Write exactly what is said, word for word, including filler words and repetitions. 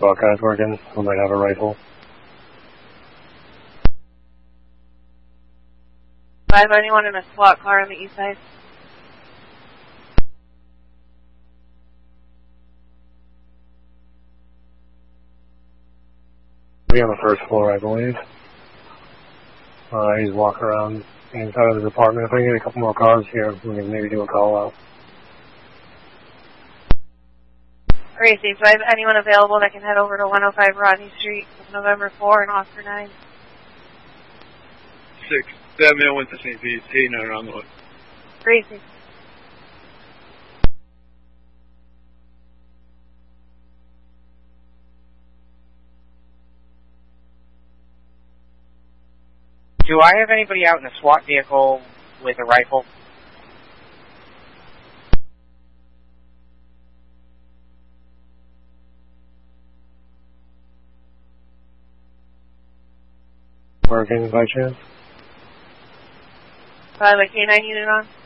SWAT guys working who might have a rifle. Five, anyone in a SWAT car on the east side? Be on the first floor, I believe. Uh, he's walking around inside of the department. If I can get a couple more cars here, we can maybe do a call out. Gracie, do I have anyone available that can head over to one oh five Rodney Street, November fourth and Oscar nine? Six. That man went to Saint Pete's, eight nine on the way. Gracie. Do I have anybody out in a SWAT vehicle with a rifle? Working by chance? Five, a K nine unit on?